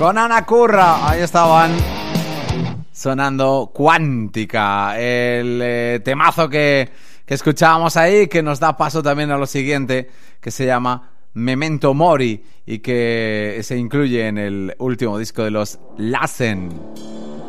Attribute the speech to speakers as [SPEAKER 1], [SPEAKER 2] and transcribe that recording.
[SPEAKER 1] Con Ana Curra, ahí estaban sonando Cuántica, el temazo que escuchábamos ahí, que nos da paso también a lo siguiente, que se llama Memento Mori y que se incluye en el último disco de los Lassen.